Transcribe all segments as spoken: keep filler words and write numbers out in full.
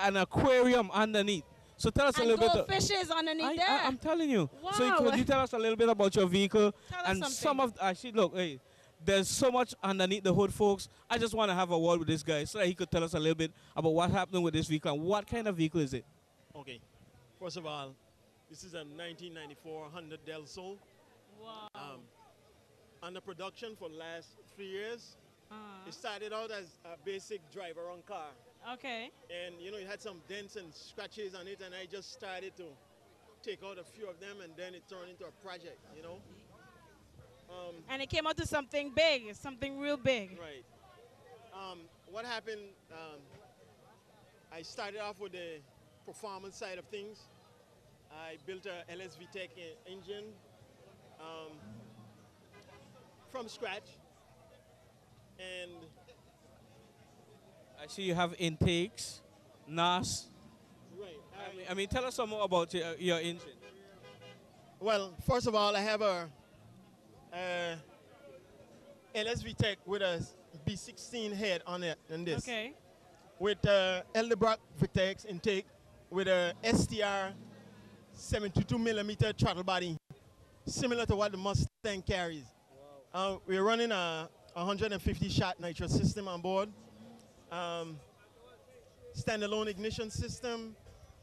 an aquarium underneath. So tell us and a little bit. goldfishes underneath I, there. I, I'm telling you. Wow. So you, could you tell us a little bit about your vehicle Tell us and something. some of actually look, hey, there's so much underneath the hood, folks. I just want to have a word with this guy so that he could tell us a little bit about what happened with this vehicle and what kind of vehicle is it? Okay. First of all, this is a nineteen ninety-four Honda Del Sol. Wow. Um, under production for the last three years. Uh-huh. It started out as a basic drive-around car. Okay. And, you know, it had some dents and scratches on it, and I just started to take out a few of them, and then it turned into a project, you know. Um, And it came out to something big, something real big. right. Um, what happened, um, I started off with the performance side of things. I built a L S V Tech e- engine um, from scratch. And I see you have intakes, N A S. right, I mean, I mean, tell us some more about your, your engine. well, first of all, I have a, a L S V Tech with a B sixteen head on it, on this. Okay. With uh, Eldebrock Vitex intake, with a S T R seventy-two millimeter throttle body, similar to what the Mustang carries. Wow. Uh, we're running a one hundred fifty shot nitro system on board. Um, standalone ignition system.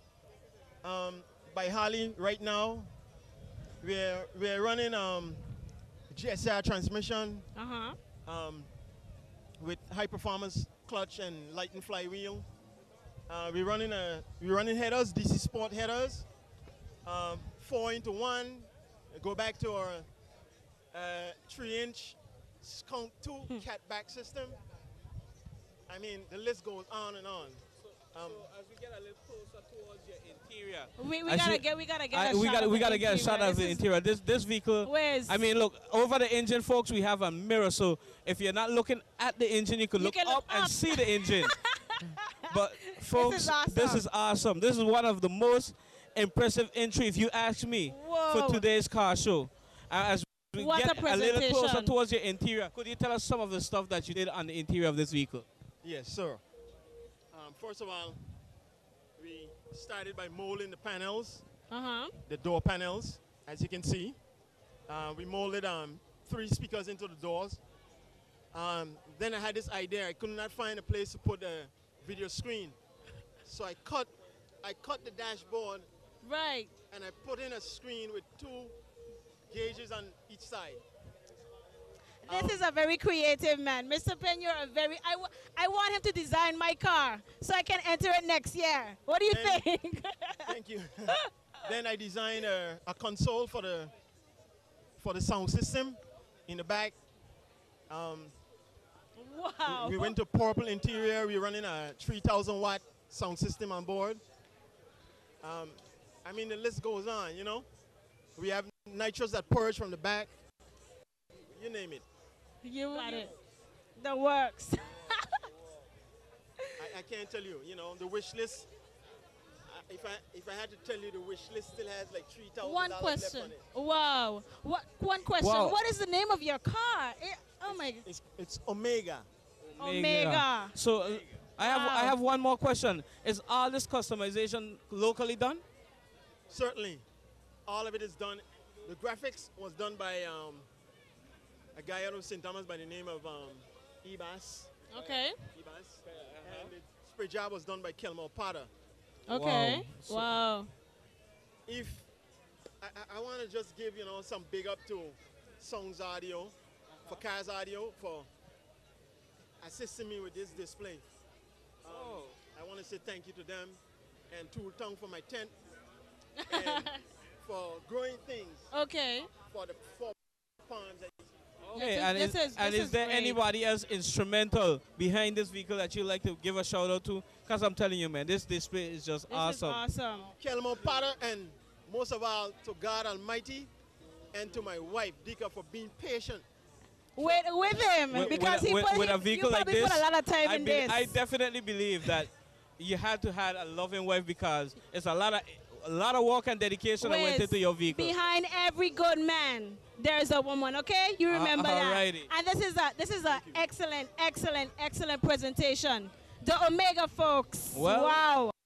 Um, by Harley right now. We're, we're running um, G S R transmission Uh-huh. um, with high performance clutch and light and flywheel. Uh, we're running a we're running headers, D C Sport headers, um, four into one. Go back to our uh, three inch skunk two cat back system. I mean, the list goes on and on. So, Um, so as we get a little closer towards your interior, We, we I gotta should- get we gotta get I, a we shot gotta of we the gotta get a shot interior. of the This is- interior. This this vehicle. Where's I mean, look over the engine, folks. We have a mirror, so if you're not looking at the engine, you can You look can up look and up. see the engine. But folks, awesome. this is awesome. This is one of the most impressive entry, if you ask me, Whoa. for today's car show. Uh, as we What get a a, little closer presentation. towards your interior, could you tell us some of the stuff that you did on the interior of this vehicle? Yes, sir. Um, first of all, we started by molding the panels, Uh-huh. the door panels, as you can see. Uh, we molded um, three speakers into the doors. Um, then I had this idea. I could not find a place to put the video screen, so I cut, I cut the dashboard Right. and I put in a screen with two gauges on each side. This Um, is a very creative man. Mister Penn, you're a very... I, w I want him to design my car so I can enter it next year. What do you Then- think? Thank you. Then I designed a, a console for the for the sound system in the back. Um, Wow. we went to purple interior. We're running a three thousand watt sound system on board. Um, I mean, the list goes on, you know. We have nitros that purge from the back. You name it. You got it. The works. I, I can't tell you, you know, the wish list. I- If I if I had to tell you, the wish list still has like three thousand One dollars left question. on it. Wow. What? One question. Wow. What is the name of your car? It, oh my. It's it's Omega. Omega. So uh, I have I Wow. have one more question. Is all this customization locally done? Certainly, all of it is done. The graphics was done by um, a guy out of Saint Thomas by the name of um, Ebas. Okay. Ebas. And the spray job was done by Kelmore Potter. Okay. Wow. So- Wow. If I, I, I want to just give you know some big up to Sounds Audio, for Cars Audio for assisting me with this display. Um, Oh. I want to say thank you to them and Tool Tongue for my tent and for growing things Okay. for the four palms. that- Okay, This is- and, this is, is- and this is, is there great. anybody else instrumental behind this vehicle that you'd like to give a shout out to? Because I'm telling you, man, this display is just This awesome. is awesome. Kelmore Potter, and most of all to God Almighty and to my wife Dika for being patient. With with him With- because with, he with, put with he, a vehicle you like probably this, put a lot of time I, in be- this. I definitely believe that you had to have a loving wife because it's a lot of a lot of work and dedication that went Wiz, into your vehicle. Behind every good man, there's a woman. Okay, you remember that. alrighty. And this is a this is a excellent, excellent, excellent presentation. The Omega folks. Well- wow.